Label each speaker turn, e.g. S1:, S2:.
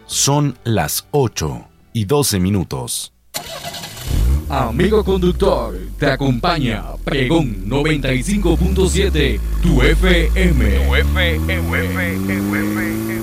S1: Son las 8:12.
S2: Amigo conductor, te acompaña Pregón 95.7, tu FM.